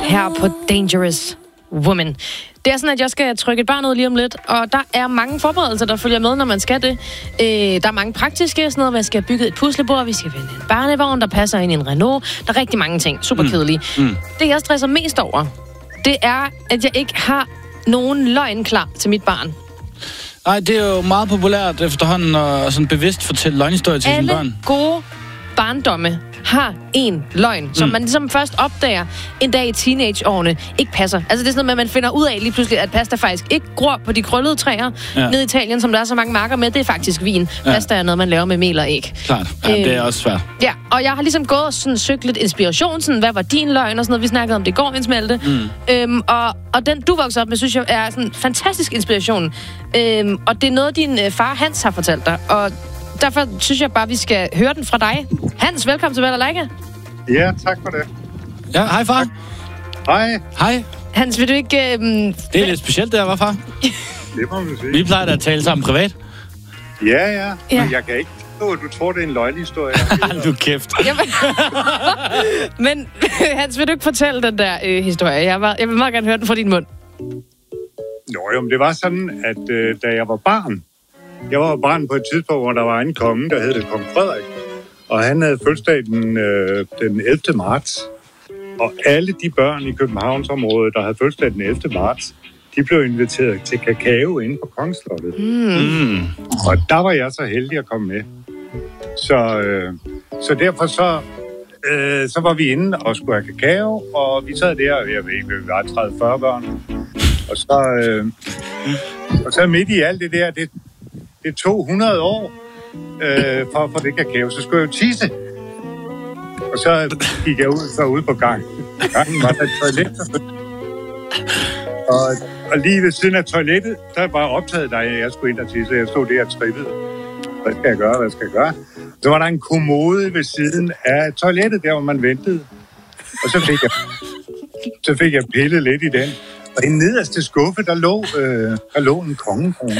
her på Dangerous Woman. Det er sådan, at jeg skal trykke et barn ud lige om lidt, og der er mange forberedelser, der følger med, når man skal det. Der er mange praktiske, sådan noget, man skal bygge et puslebord, vi skal vælge en barnevogn, der passer ind i en Renault. Der er rigtig mange ting. Super kedelige. Det, jeg stresser mest over, det er, at jeg ikke har nogen løgn klar til mit barn. Nej, det er jo meget populært efterhånden at sådan bevidst fortælle løgnhistorier til sine børn. Alle gode barndomme har en løgn, som man ligesom først opdager en dag i teenageårene ikke passer. Altså det er sådan noget med, at man finder ud af lige pludselig, at pasta faktisk ikke gror på de krøllede træer nede i Italien, som der er så mange marker med. Det er faktisk vin. Pasta er noget, man laver med mel og æg. Klart. Ja, det er også svært. Ja, og jeg har ligesom gået og sådan søgt lidt inspiration. Sådan, hvad var din løgn og sådan noget? Vi snakkede om det i går, Smelte. Og den, du voksede op med, synes jeg, er sådan en fantastisk inspiration. Og det er noget, din far Hans har fortalt dig. Og derfor synes jeg bare, vi skal høre den fra dig. Hans, velkommen til Vel & Like. Ja, tak for det. Ja, hej far. Tak. Hej. Hej. Hans, vil du ikke... Det er lidt specielt, det her, far? Det må man sige. Vi plejer da at tale sammen privat. Ja. Men jeg kan ikke forstå, at du tror, det er en løgnehistorie. Du kæft. Men Hans, vil du ikke fortælle den der historie? Jeg vil meget gerne høre den fra din mund. Jo, men det var sådan, at da jeg var barn, på et tidspunkt, hvor der var en konge, der hed Kong Frederik. Og han havde fødselsdag den 11. marts. Og alle de børn i Københavnsområdet, der havde fødselsdag den 11. marts, de blev inviteret til kakao inde på Kongeslottet. Og der var jeg så heldig at komme med. Så derfor så var vi inde og skulle have kakao, og vi sad der, jeg ved ikke, vi var 30-40 børn. Og så midt i alt det der, det tog 100 år for at få det kakao, så skulle jeg jo tisse. Og så gik jeg ud på gangen. Gangen var der et toilet. Og lige ved siden af toilettet, der var optaget, da jeg skulle ind og tisse. Jeg stod der og trippede. Hvad skal jeg gøre? Så var der en kommode ved siden af toilettet, der hvor man ventede. Og så fik jeg pillet lidt i den. Og i nederste skuffe, der lå en kongekrone.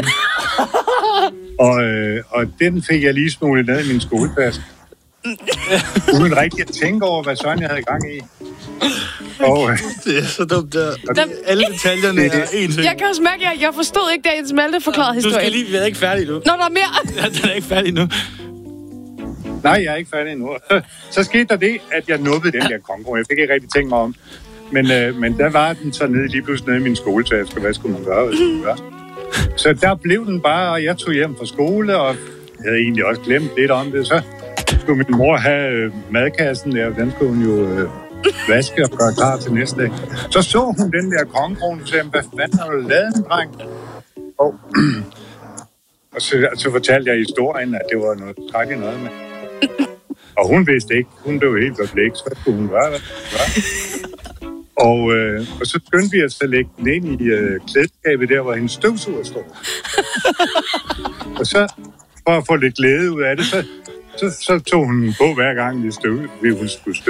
Og den fik jeg lige smuglet ned i min skoletaske. Uden rigtig at tænke over, hvad sådan jeg havde gang i. Det er så dumt der. Alle detaljerne er en ting. Jeg kan også mærke, at jeg forstod ikke, da Jens Malte forklarede historien. Du skal lige, vi er ikke færdig nu. Nå, der er mere. Ja, den er ikke færdig nu. Nej, jeg er ikke færdig endnu. Så skete der det, at jeg nubbede den der kongekrone. Jeg fik ikke rigtig tænkt mig om. Men der var den så lige pludselig nede i min skoletaske. Hvad skulle man gøre? Så der blev den bare, og jeg tog hjem fra skole, og jeg havde egentlig også glemt lidt om det. Så skulle min mor have madkassen der, og den skulle hun jo vaske og gøre klar til næste dag. Så hun den der kongekrone, og sagde, hvad fanden har du lavet, dreng? Og så fortalte jeg historien, at det var noget skrækkeligt noget med. Og hun vidste ikke. Hun blev helt forblængt. Så skulle hun gøre det. Og så skyndte vi os at lægge den ind i klædeskabet der, hvor hendes støvsuger står. Og så, for at få lidt glæde ud af det, så tog hun på hver gang, vi skulle